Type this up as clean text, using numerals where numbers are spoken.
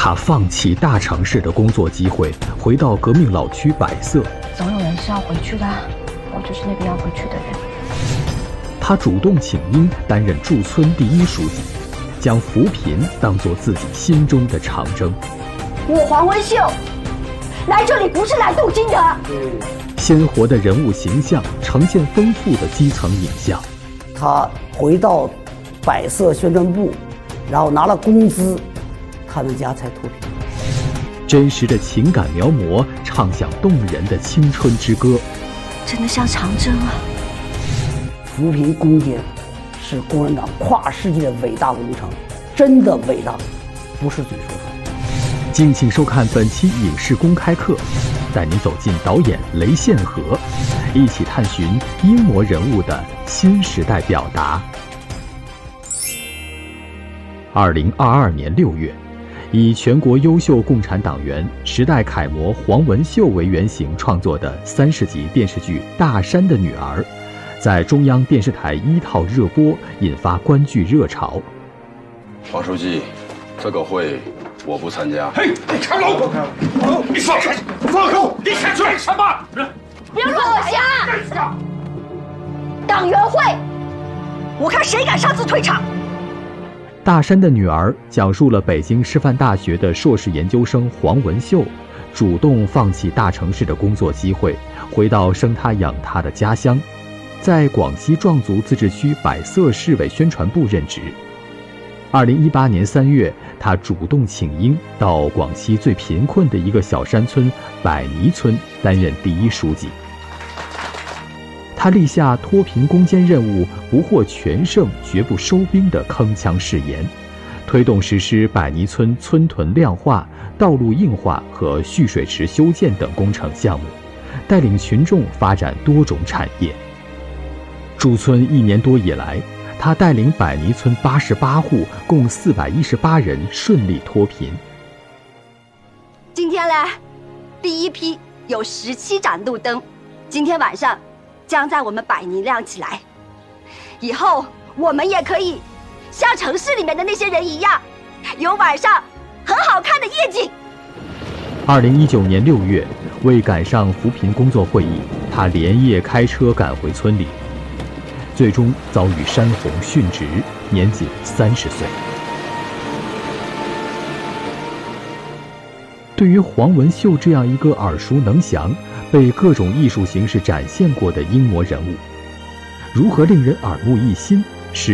他放弃大城市的工作机会，回到革命老区百色。 总有人是要回去的，我就是那个要回去的人。 他主动请缨担任驻村第一书记，将扶贫当作自己心中的长征。 我黄文秀来这里不是来镀金的。 鲜活的人物形象呈现丰富的基层影像。 他回到百色宣传部，然后拿了工资，他们家才脱贫。 真实的情感描摹，唱响动人的青春之歌。 真的像长征啊！ 扶贫攻坚是共产党跨世纪的伟大工程，真的伟大，不是嘴说说。 敬请收看本期影视公开课，带您走进导演雷宪和，一起探寻英模人物的新时代表达。2022年6月，以全国优秀共产党员、时代楷模黄文秀为原型创作的30集电视剧《大山的女儿》，在中央电视台1套热播，引发观剧热潮。 黄书记，这个会我不参加。 嘿，你长龙，你放开，放手！你想干什么？ 别乱瞎！党员会，我看谁敢擅自退场。 大山的女儿讲述了北京师范大学的硕士研究生黄文秀，主动放弃大城市的工作机会，回到生他养他的家乡，在广西壮族自治区百色市委宣传部任职。2018年3月，他主动请缨到广西最贫困的一个小山村百尼村担任第一书记。他立下脱贫攻坚任务不获全胜绝不收兵的铿锵誓言，推动实施百尼村村屯亮化、道路硬化和蓄水池修建等工程项目，带领群众发展多种产业。驻村1年多以来，他带领百尼村88户共418人顺利脱贫。 今天嘞，第一批有17盏路灯，今天晚上将在我们百尼亮起来。以后我们也可以像城市里面的那些人一样，有晚上很好看的夜景。 2019年6月，为赶上扶贫工作会议，他连夜开车赶回村里，最终遭遇山洪殉职，年仅30岁。对于黄文秀这样一个耳熟能详、被各种艺术形式展现过的英模人物，如何令人耳目一新，